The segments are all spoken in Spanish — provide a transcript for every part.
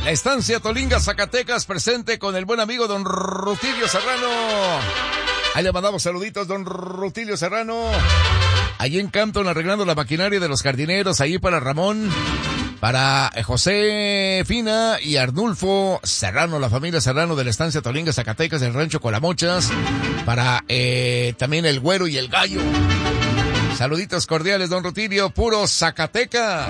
La estancia Tolinga, Zacatecas, presente con el buen amigo don Rutilio Serrano. Ahí le mandamos saluditos, don Rutilio Serrano. Allí en Campton, arreglando la maquinaria de los jardineros, ahí para Ramón, para José Fina y Arnulfo Serrano, la familia Serrano de la estancia Tolinga, Zacatecas, del rancho Colamochas, para también el Güero y el Gallo. Saluditos cordiales, don Rutilio, puro Zacatecas.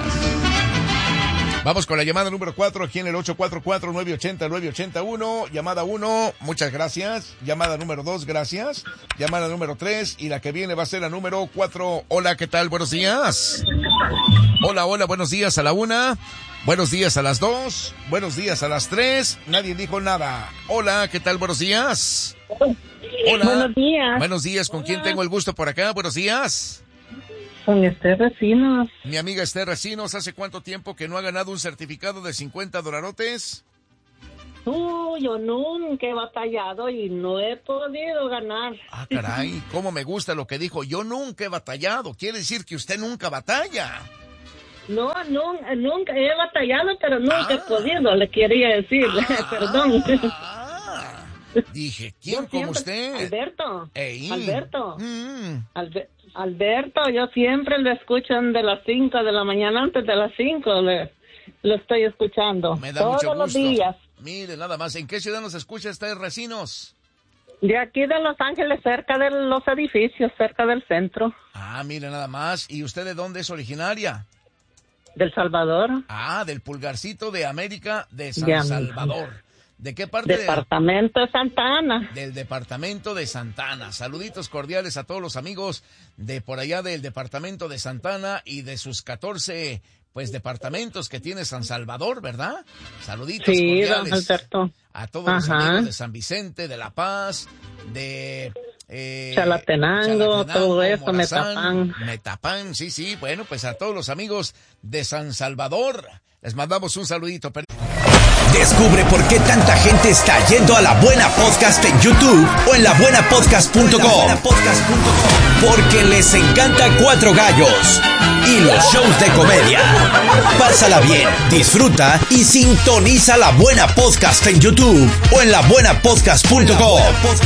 Vamos con la llamada número 4, aquí en el 844-980-981. Llamada 1, muchas gracias. Llamada número 2, gracias. Llamada número 3, y la que viene va a ser la número 4. Hola, ¿qué tal? Buenos días. Hola, buenos días a la 1. Buenos días a las 2. Buenos días a las 3. Nadie dijo nada. Hola, ¿qué tal? Buenos días. Hola. Buenos días. Buenos días, ¿con quién tengo el gusto por acá? Buenos días. Con Esther Recinos. Mi amiga Esther Recinos, ¿hace cuánto tiempo que no ha ganado un certificado de $50? Yo nunca he batallado y no he podido ganar. Ah, caray, cómo me gusta lo que dijo. Yo nunca he batallado. Quiere decir que usted nunca batalla. No, nunca he batallado, pero nunca he podido, le quería decir. Perdón. Dije, ¿quién como usted? Alberto. Ey. Alberto. Alberto, yo siempre lo escucho de las 5 de la mañana, antes de las 5 lo estoy escuchando. Me da todos mucho gusto. Los días. Mire, nada más, ¿en qué ciudad nos escucha Esther Recinos? De aquí de Los Ángeles, cerca de los edificios, cerca del centro. Ah, mire, nada más. ¿Y usted de dónde es originaria? Del Salvador. Ah, del Pulgarcito de América de San Salvador. ¿De qué parte? Departamento de Santa Ana. Del departamento de Santa Ana. Saluditos cordiales a todos los amigos de por allá del departamento de Santa Ana y de sus 14, departamentos que tiene San Salvador, ¿verdad? Saluditos cordiales. Don Alberto. A todos los amigos de San Vicente, de La Paz, de Chalatenango, todo eso, Morazán, Metapán, sí, bueno, pues a todos los amigos de San Salvador, les mandamos un saludito. Descubre por qué tanta gente está yendo a La Buena Podcast en YouTube o en labuenapodcast.com. Porque les encanta Cuatro Gallos y los shows de comedia. Pásala bien, disfruta y sintoniza La Buena Podcast en YouTube o en labuenapodcast.com.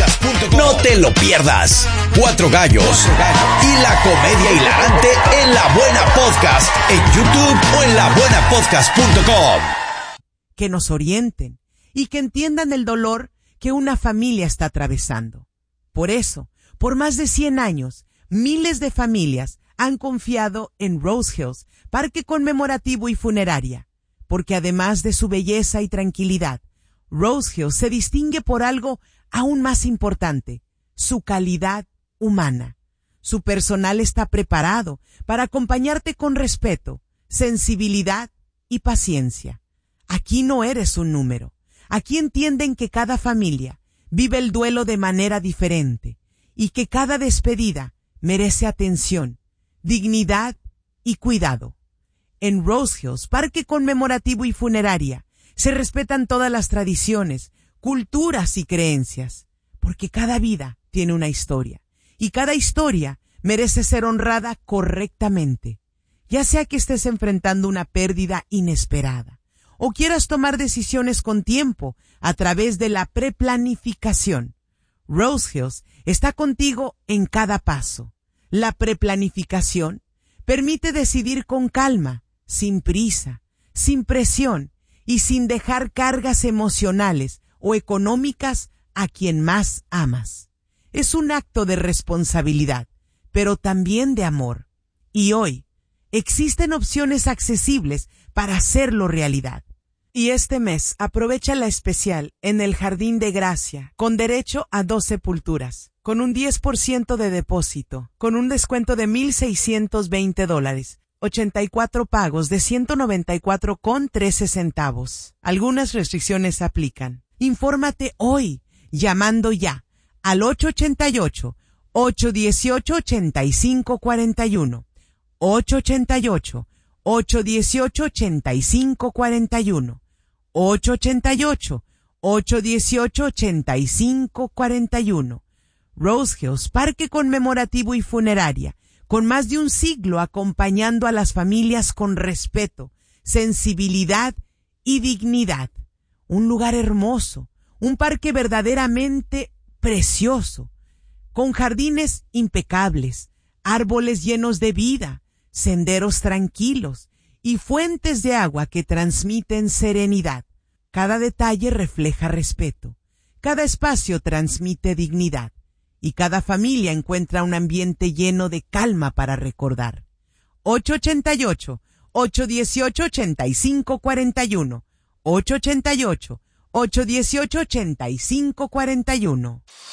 No te lo pierdas. Cuatro Gallos y la comedia hilarante en La Buena Podcast en YouTube o en labuenapodcast.com. Que nos orienten y que entiendan el dolor que una familia está atravesando. Por eso, por más de 100 años, miles de familias han confiado en Rose Hills, parque conmemorativo y funeraria, porque además de su belleza y tranquilidad, Rose Hills se distingue por algo aún más importante, su calidad humana. Su personal está preparado para acompañarte con respeto, sensibilidad y paciencia. Aquí no eres un número. Aquí entienden que cada familia vive el duelo de manera diferente y que cada despedida merece atención, dignidad y cuidado. En Rose Hills, parque conmemorativo y funeraria, se respetan todas las tradiciones, culturas y creencias, porque cada vida tiene una historia y cada historia merece ser honrada correctamente, ya sea que estés enfrentando una pérdida inesperada o quieras tomar decisiones con tiempo a través de la preplanificación. Rose Hills está contigo en cada paso. La preplanificación permite decidir con calma, sin prisa, sin presión y sin dejar cargas emocionales o económicas a quien más amas. Es un acto de responsabilidad, pero también de amor. Y hoy existen opciones accesibles para hacerlo realidad. Y este mes aprovecha la especial en el Jardín de Gracia, con derecho a 2 sepulturas, con un 10% de depósito, con un descuento de $1,620, 84 pagos de $194.13. Algunas restricciones aplican. Infórmate hoy, llamando ya al 888-818-8541, 888-818-8541, 888-818-8541. Rose Hills, parque conmemorativo y funeraria, con más de un siglo acompañando a las familias con respeto, sensibilidad y dignidad. un lugar hermoso, un parque verdaderamente precioso, con jardines impecables, árboles llenos de vida, senderos tranquilos y fuentes de agua que transmiten serenidad. Cada detalle refleja respeto, cada espacio transmite dignidad y cada familia encuentra un ambiente lleno de calma para recordar. 888-818-8541. 888-818-8541.